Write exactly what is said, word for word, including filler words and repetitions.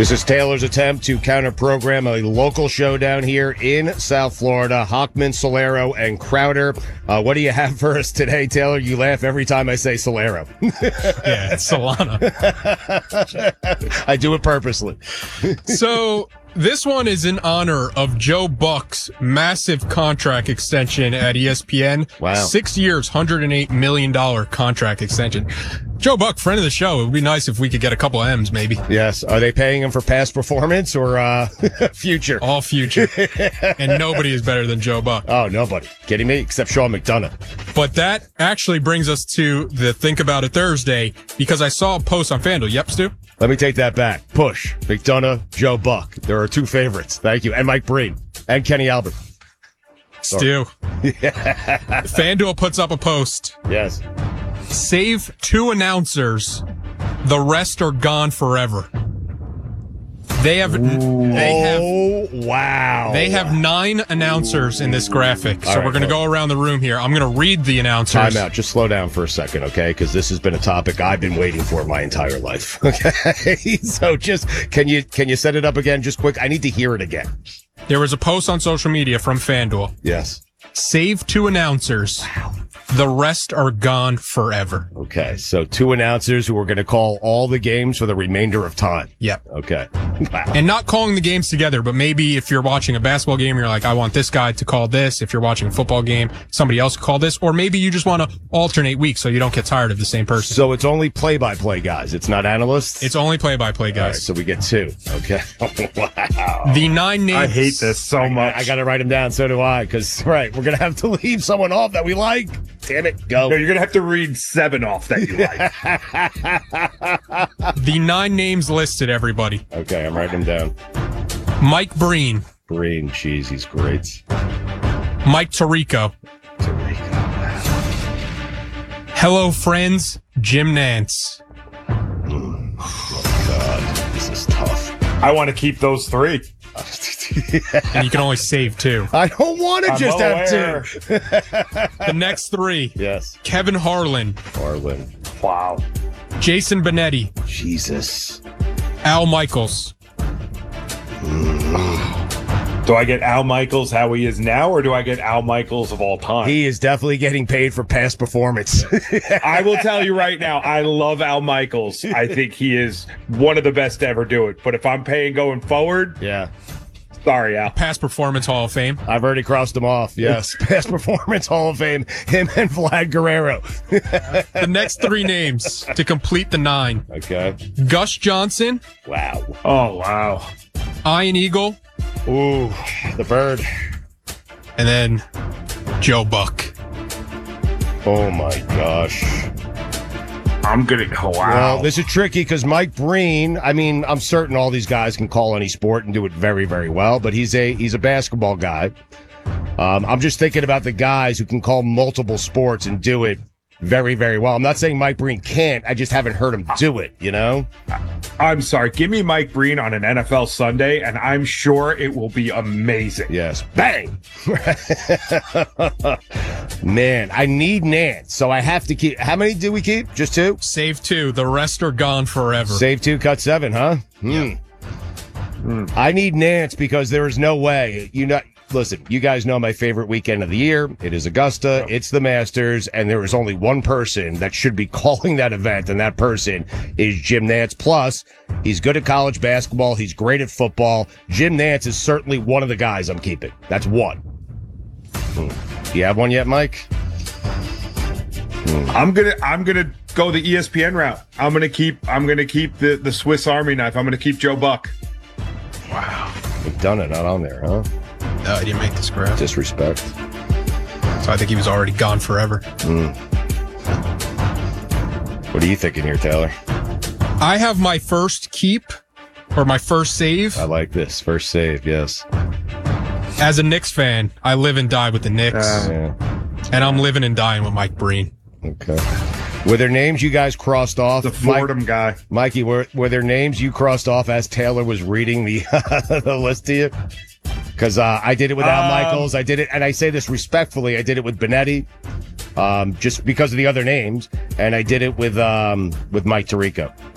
This is Taylor's attempt to counter-program a local show down here in South Florida. Hockman, Solero, and Crowder. Uh, what do you have for us today, Taylor? You laugh every time I say Solero. Yeah, it's Solana. I do it purposely. So this one is in honor of Joe Buck's massive contract extension at E S P N. Wow. Six years, one hundred eight million dollars contract extension. Joe Buck, friend of the show. It would be nice if we could get a couple M's, maybe. Yes. Are they paying him for past performance or uh, future? All future. And nobody is better than Joe Buck. Oh, nobody. Kidding me? Except Sean McDonough. But that actually brings us to the Think About It Thursday, because I saw a post on FanDuel. Yep, Stu? Let me take that back. Push, McDonough, Joe Buck. There are two favorites. Thank you. And Mike Breen. And Kenny Albert. Stu. Yeah. FanDuel puts up a post. Yes. Save two announcers. The rest are gone forever. They have, Ooh. they have, oh, wow. they have nine announcers in this graphic. So All right, we're going to go around the room here. I'm going to read the announcers. Time out. Just slow down for a second, okay? Because this has been a topic I've been waiting for my entire life. Okay. So just, can you, can you set it up again just quick? I need to hear it again. There was a post on social media from FanDuel. Yes. Save two announcers. Wow. The rest are gone forever. Okay. So two announcers who are going to call all the games for the remainder of time. Yep. Okay. Wow. And not calling the games together, but maybe if you're watching a basketball game, you're like, I want this guy to call this. If you're watching a football game, somebody else call this. Or maybe you just want to alternate weeks so you don't get tired of the same person. So it's only play-by-play guys. It's not analysts? It's only play-by-play guys. All right, so we get two. Okay. Wow. The nine names. I hate this so much. I, I got to write them down. So do I. Because, right, we're going to have to leave someone off that we like. Damn it. Go. No, you're going to have to read seven off that you like. The nine names listed, everybody. Okay, I'm writing them down. Mike Breen. Breen, jeez, he's great. Mike Tirico. Tirico. Hello, friends. Jim Nance. Mm. Oh, God. This is tough. I want to keep those three. And you can only save two. I don't want to I'm just aware. have two. The next three. Yes. Kevin Harlan. Harlan. Wow. Jason Benetti. Jesus. Al Michaels. Do I get Al Michaels how he is now, or do I get Al Michaels of all time? He is definitely getting paid for past performance. I will tell you right now, I love Al Michaels. I think he is one of the best to ever do it. But if I'm paying going forward, Yeah. sorry, Al. Past Performance Hall of Fame. I've already crossed him off. Yes. Past performance Hall of Fame. Him and Vlad Guerrero. The next three names to complete the nine. Okay. Gus Johnson. Wow. Oh, wow. Ian Eagle. Ooh, the bird. And then Joe Buck. Oh, my gosh. I'm going to, oh, wow. Well, this is tricky because Mike Breen, I mean, I'm certain all these guys can call any sport and do it very, very well, but he's a he's a basketball guy. Um, I'm just thinking about the guys who can call multiple sports and do it very, very well. I'm not saying Mike Breen can't. I just haven't heard him do it, you know? I'm sorry. Give me Mike Breen on an N F L Sunday, and I'm sure it will be amazing. Yes. Bang! Man, I need Nance, so I have to keep. How many do we keep? Just two? Save two. The rest are gone forever. Save two, cut seven, huh? Hmm. Mm. I need Nance because there is no way. You know, listen, you guys know my favorite weekend of the year. It is Augusta. It's the Masters, and there is only one person that should be calling that event, and that person is Jim Nance. Plus, he's good at college basketball. He's great at football. Jim Nance is certainly one of the guys I'm keeping. That's one. Hmm. Do you have one yet, Mike? I'm gonna I'm gonna go the E S P N route. I'm gonna keep I'm gonna keep the, the Swiss Army knife. I'm gonna keep Joe Buck. Wow. We've done it, not on there, huh? No, I didn't make this graph. Disrespect. So I think he was already gone forever. Mm. What are you thinking here, Taylor? I have my first keep, or my first save. I like this. First save, yes. As a Knicks fan, I live and die with the Knicks. Uh, Yeah. And I'm living and dying with Mike Breen. Okay. Were there names you guys crossed off? The Fordham Mike, guy. Mikey, were, were there names you crossed off as Taylor was reading the, the list to you? Because uh, I did it with Al Um, Michaels. I did it, and I say this respectfully, I did it with Benetti, um, just because of the other names, and I did it with um, with Mike Tirico.